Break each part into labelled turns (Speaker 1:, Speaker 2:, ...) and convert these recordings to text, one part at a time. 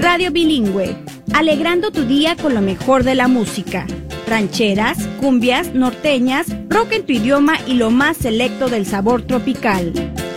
Speaker 1: Radio Bilingüe, alegrando tu día con lo mejor de la música. Rancheras, cumbias, norteñas, rock en tu idioma y lo más selecto del sabor tropical.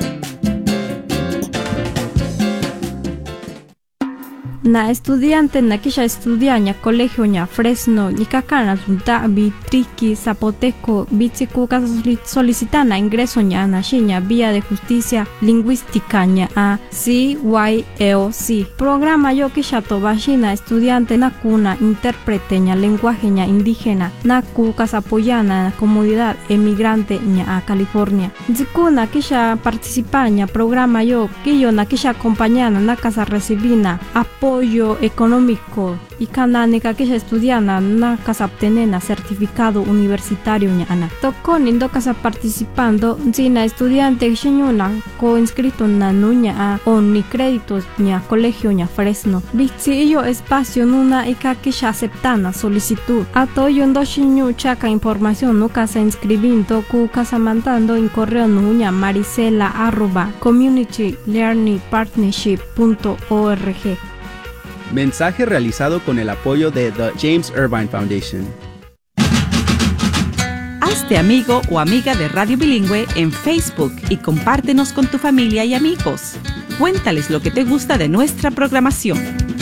Speaker 2: Na estudiante na kisha estudia ña colegio ña Fresno ñi kakana tunta Triqui Zapoteco bitsiku solicitana ingreso ña na xiña vía de justicia lingüística ña a CYLC programa yo kisha tobashina estudiante na kuna intérprete ña lenguaje ña indígena na kukas apoyana comunidad emigrante ña a California zikuna kisha participar ña programa yo kiyo na kisha acompañana na casa recibina apoyo económico y canánica que ya estudiana na casa obtenena certificado universitario ñana tocó nindo casa participando sina estudiante xiñuna co inscrito na nuña a oni créditos ña colegio ña Fresno bitsi yo espacio nuna ika que ya aceptana solicitud atoyo ndo xiñu chaca información no casa inscribiendo cu casa mandando en correo nuña marisela@communitylearningpartnership.org.
Speaker 3: Mensaje realizado con el apoyo de The James Irvine Foundation.
Speaker 4: Hazte amigo o amiga de Radio Bilingüe en Facebook y compártenos con tu familia y amigos. Cuéntales lo que te gusta de nuestra programación.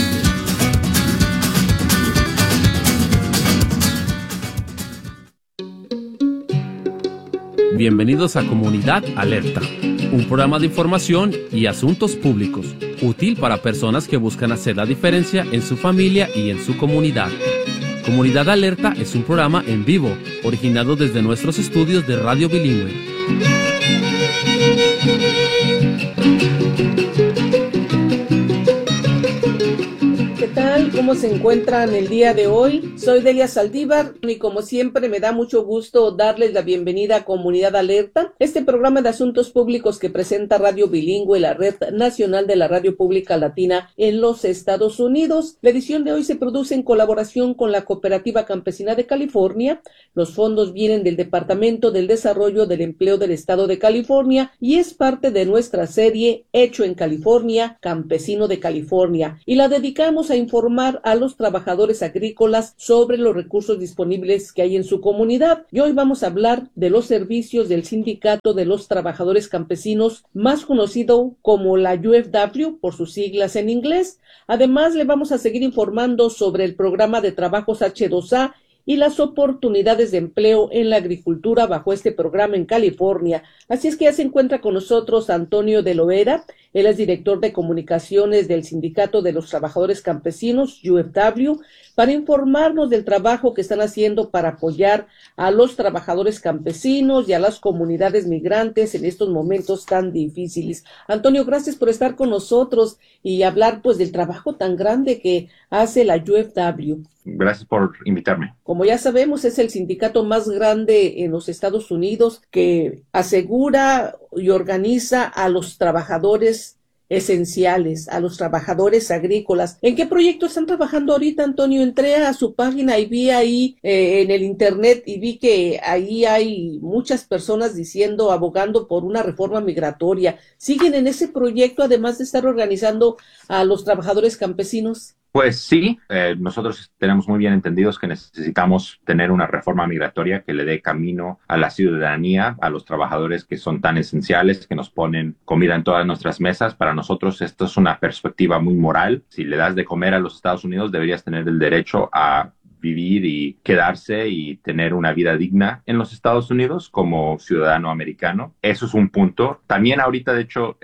Speaker 5: Bienvenidos a Comunidad Alerta, un programa de información y asuntos públicos, útil para personas que buscan hacer la diferencia en su familia y en su comunidad. Comunidad Alerta es un programa en vivo, originado desde nuestros estudios de Radio Bilingüe.
Speaker 6: ¿Qué tal? ¿Cómo se encuentran el día de hoy? Soy Delia Saldívar y como siempre me da mucho gusto darles la bienvenida a Comunidad Alerta, este programa de asuntos públicos que presenta Radio Bilingüe, la red nacional de la radio pública latina en los Estados Unidos. La edición de hoy se produce en colaboración con la Cooperativa Campesina de California. Los fondos vienen del Departamento del Desarrollo del Empleo del Estado de California y es parte de nuestra serie Hecho en California, Campesino de California, y la dedicamos a informar a los trabajadores agrícolas sobre los recursos disponibles que hay en su comunidad. Y hoy vamos a hablar de los servicios del Sindicato de los Trabajadores Campesinos, más conocido como la UFW por sus siglas en inglés. Además, le vamos a seguir informando sobre el programa de trabajos H2A y las oportunidades de empleo en la agricultura bajo este programa en California. Así es que ya se encuentra con nosotros Antonio de Loera. Él es director de comunicaciones del Sindicato de los Trabajadores Campesinos, UFW, para informarnos del trabajo que están haciendo para apoyar a los trabajadores campesinos y a las comunidades migrantes en estos momentos tan difíciles. Antonio, gracias por estar con nosotros y hablar pues del trabajo tan grande que hace la UFW.
Speaker 7: Gracias por invitarme.
Speaker 6: Como ya sabemos, es el sindicato más grande en los Estados Unidos que asegura y organiza a los trabajadores esenciales, a los trabajadores agrícolas. ¿En qué proyecto están trabajando ahorita, Antonio? Entré a su página y vi ahí en el internet y vi que ahí hay muchas personas diciendo, abogando por una reforma migratoria. ¿Siguen en ese proyecto además de estar organizando a los trabajadores campesinos?
Speaker 7: Pues sí, nosotros tenemos muy bien entendidos que necesitamos tener una reforma migratoria que le dé camino a la ciudadanía, a los trabajadores que son tan esenciales, que nos ponen comida en todas nuestras mesas. Para nosotros esto es una perspectiva muy moral. Si le das de comer a los Estados Unidos, deberías tener el derecho a vivir y quedarse y tener una vida digna en los Estados Unidos como ciudadano americano. Eso es un punto. También ahorita, de hecho,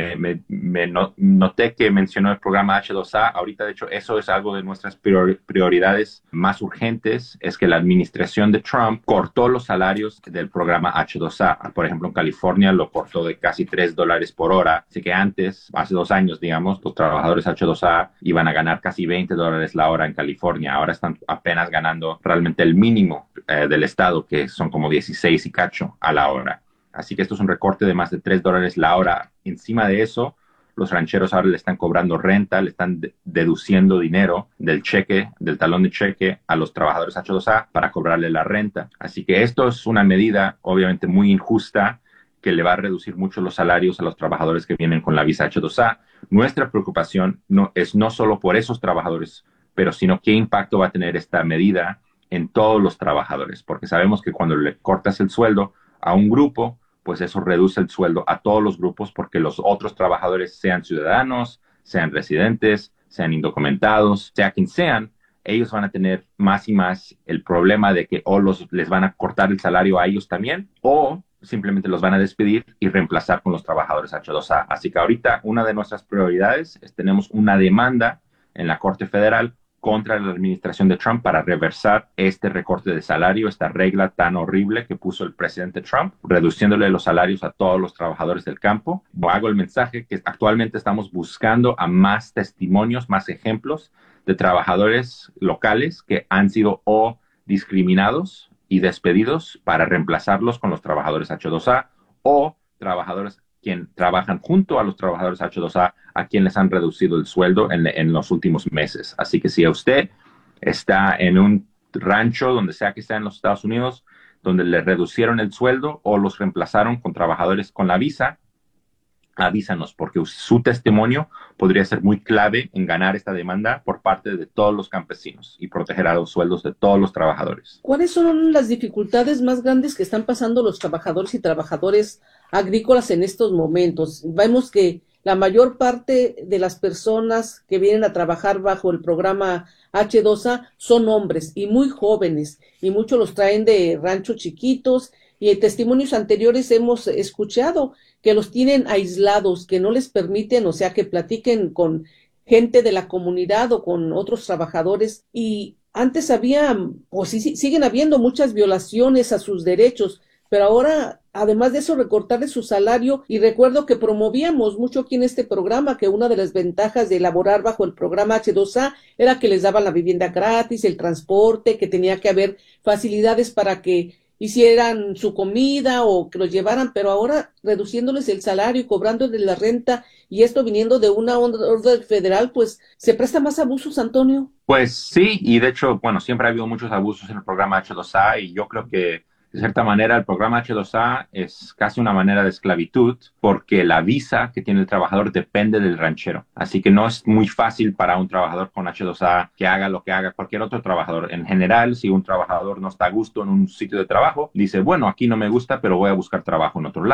Speaker 7: noté que mencionó el programa H2A. Ahorita, de hecho, eso es algo de nuestras prioridades más urgentes, es que la administración de Trump cortó los salarios del programa H2A. Por ejemplo, en California lo cortó de casi $3 por hora. Así que antes, hace 2 años, digamos, los trabajadores H2A iban a ganar casi $20 la hora en California. Ahora están apenas ganando realmente el mínimo del estado, que son como 16 y cacho a la hora. Así que esto es un recorte de más de $3 la hora. Encima de eso, los rancheros ahora le están cobrando renta, le están deduciendo dinero del cheque, del talón de cheque a los trabajadores H2A para cobrarle la renta. Así que esto es una medida obviamente muy injusta que le va a reducir mucho los salarios a los trabajadores que vienen con la visa H-2A. Nuestra preocupación es no solo por esos trabajadores, pero sino qué impacto va a tener esta medida en todos los trabajadores, porque sabemos que cuando le cortas el sueldo a un grupo, pues eso reduce el sueldo a todos los grupos, porque los otros trabajadores, sean ciudadanos, sean residentes, sean indocumentados, sea quien sean, ellos van a tener más y más el problema de que les van a cortar el salario a ellos también, o simplemente los van a despedir y reemplazar con los trabajadores H-2A. Así que ahorita una de nuestras prioridades es tenemos una demanda en la Corte Federal contra la administración de Trump para reversar este recorte de salario, esta regla tan horrible que puso el presidente Trump, reduciéndole los salarios a todos los trabajadores del campo. Hago el mensaje que actualmente estamos buscando a más testimonios, más ejemplos de trabajadores locales que han sido o discriminados y despedidos para reemplazarlos con los trabajadores H-2A o trabajadores quien trabajan junto a los trabajadores H-2A a quien les han reducido el sueldo en los últimos meses. Así que si usted está en un rancho, donde sea que sea en los Estados Unidos, donde le reducieron el sueldo o los reemplazaron con trabajadores con la visa, avísanos, porque su testimonio podría ser muy clave en ganar esta demanda por parte de todos los campesinos y proteger a los sueldos de todos los trabajadores.
Speaker 6: ¿Cuáles son las dificultades más grandes que están pasando los trabajadores y trabajadoras agrícolas en estos momentos? Vemos que la mayor parte de las personas que vienen a trabajar bajo el programa H-2A son hombres y muy jóvenes, y muchos los traen de ranchos chiquitos, y en testimonios anteriores hemos escuchado que los tienen aislados, que no les permiten, o sea, que platiquen con gente de la comunidad o con otros trabajadores. Y antes había, o sí, siguen habiendo muchas violaciones a sus derechos, pero ahora, además de eso, recortarles su salario. Y recuerdo que promovíamos mucho aquí en este programa que una de las ventajas de laborar bajo el programa H-2A era que les daban la vivienda gratis, el transporte, que tenía que haber facilidades para que hicieran su comida o que los llevaran, pero ahora reduciéndoles el salario y cobrándoles la renta, y esto viniendo de una orden federal, pues se presta más abusos, Antonio.
Speaker 7: Pues sí, y de hecho, bueno, siempre ha habido muchos abusos en el programa H-2A, y yo creo que de cierta manera el programa H-2A es casi una manera de esclavitud, porque la visa que tiene el trabajador depende del ranchero. Así que no es muy fácil para un trabajador con H-2A que haga lo que haga cualquier otro trabajador. En general, si un trabajador no está a gusto en un sitio de trabajo, dice, bueno, aquí no me gusta, pero voy a buscar trabajo en otro lado.